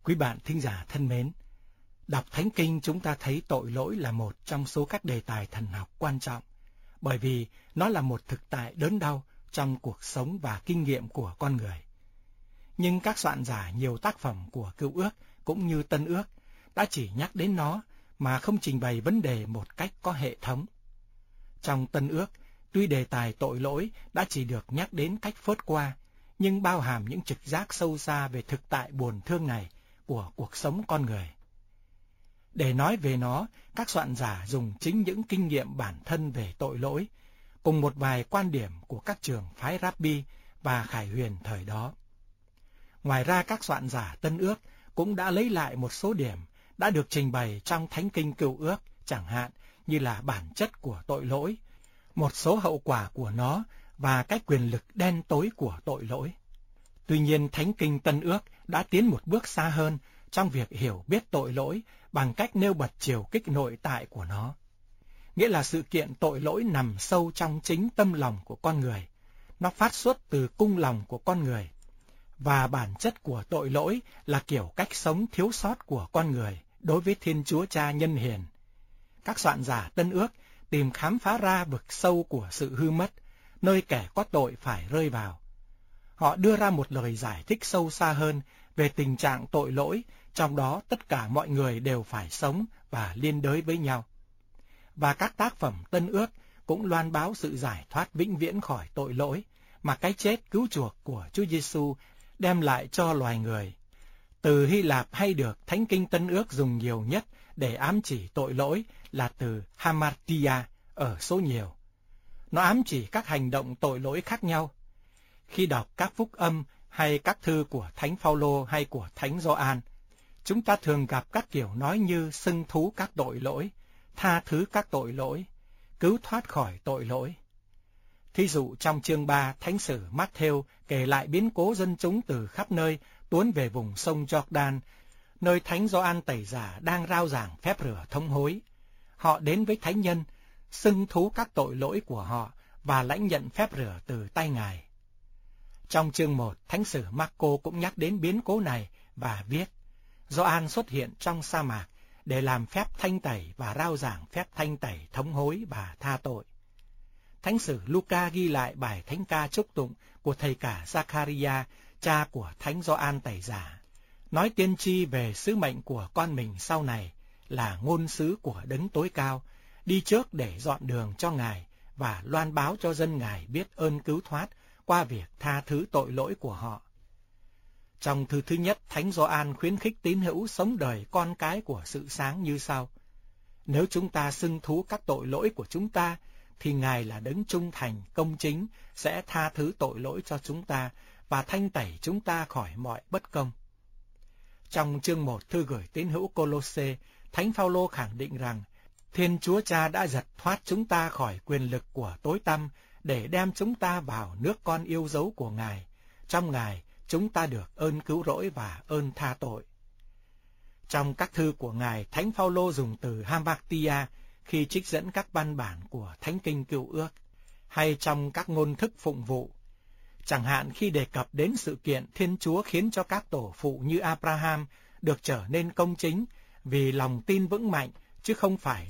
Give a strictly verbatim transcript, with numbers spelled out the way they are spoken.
Quý bạn thính giả thân mến, đọc Thánh Kinh chúng ta thấy tội lỗi là một trong số các đề tài thần học quan trọng, bởi vì nó là một thực tại đớn đau trong cuộc sống và kinh nghiệm của con người. Nhưng các soạn giả nhiều tác phẩm của Cựu Ước cũng như Tân Ước đã chỉ nhắc đến nó mà không trình bày vấn đề một cách có hệ thống. Trong Tân Ước, tuy đề tài tội lỗi đã chỉ được nhắc đến cách phớt qua, nhưng bao hàm những trực giác sâu xa về thực tại buồn thương này của cuộc sống con người. Để nói về nó, các soạn giả dùng chính những kinh nghiệm bản thân về tội lỗi, cùng một vài quan điểm của các trường phái Rabbi và Khải Huyền thời đó. Ngoài ra, các soạn giả Tân Ước cũng đã lấy lại một số điểm đã được trình bày trong Thánh Kinh Cựu Ước, chẳng hạn như là bản chất của tội lỗi, một số hậu quả của nó và cái quyền lực đen tối của tội lỗi. Tuy nhiên, Thánh Kinh Tân Ước đã tiến một bước xa hơn trong việc hiểu biết tội lỗi bằng cách nêu bật chiều kích nội tại của nó. Nghĩa là sự kiện tội lỗi nằm sâu trong chính tâm lòng của con người. Nó phát xuất từ cung lòng của con người. Và bản chất của tội lỗi là kiểu cách sống thiếu sót của con người đối với Thiên Chúa Cha nhân hiền. Các soạn giả Tân Ước tìm khám phá ra vực sâu của sự hư mất, nơi kẻ có tội phải rơi vào. Họ đưa ra một lời giải thích sâu xa hơn về tình trạng tội lỗi, trong đó tất cả mọi người đều phải sống và liên đới với nhau. Và các tác phẩm Tân Ước cũng loan báo sự giải thoát vĩnh viễn khỏi tội lỗi mà cái chết cứu chuộc của Chúa Giêsu đem lại cho loài người. Từ Hy Lạp hay được Thánh Kinh Tân Ước dùng nhiều nhất để ám chỉ tội lỗi là từ hamartia ở số nhiều. Nó ám chỉ các hành động tội lỗi khác nhau. Khi đọc các phúc âm hay các thư của Thánh Phaolô hay của Thánh Gioan, chúng ta thường gặp các kiểu nói như xưng thú các tội lỗi, tha thứ các tội lỗi, cứu thoát khỏi tội lỗi. Thí dụ trong chương ba, Thánh sử Mát-thêu kể lại biến cố dân chúng từ khắp nơi tuôn về vùng sông Giô-đan, nơi Thánh Gioan Tẩy Giả đang rao giảng phép rửa thống hối. Họ đến với Thánh Nhân, xưng thú các tội lỗi của họ và lãnh nhận phép rửa từ tay Ngài. Trong chương một, Thánh sử Mác-cô cũng nhắc đến biến cố này và viết: Gioan xuất hiện trong sa mạc để làm phép thanh tẩy và rao giảng phép thanh tẩy thống hối và tha tội. Thánh sử Luca ghi lại bài thánh ca chúc tụng của thầy cả Zacharia, cha của Thánh Gioan Tẩy Giả, nói tiên tri về sứ mệnh của con mình sau này là ngôn sứ của Đấng Tối Cao, đi trước để dọn đường cho Ngài và loan báo cho dân Ngài biết ơn cứu thoát qua việc tha thứ tội lỗi của họ. Trong thư thứ nhất, Thánh Gioan khuyến khích tín hữu sống đời con cái của sự sáng như sau: Nếu chúng ta xưng thú các tội lỗi của chúng ta, thì Ngài là Đấng trung thành, công chính, sẽ tha thứ tội lỗi cho chúng ta và thanh tẩy chúng ta khỏi mọi bất công. Trong chương một thư gửi tín hữu Cô-lô-sê, Thánh Phaolô khẳng định rằng Thiên Chúa Cha đã giật thoát chúng ta khỏi quyền lực của tối tăm để đem chúng ta vào nước con yêu dấu của Ngài. Trong Ngài, chúng ta được ơn cứu rỗi và ơn tha tội. Trong các thư của Ngài, Thánh Phaolô dùng từ hamartia khi trích dẫn các văn bản của Thánh Kinh Cựu Ước, hay trong các ngôn thức phụng vụ. Chẳng hạn khi đề cập đến sự kiện Thiên Chúa khiến cho các tổ phụ như Abraham được trở nên công chính vì lòng tin vững mạnh, chứ không phải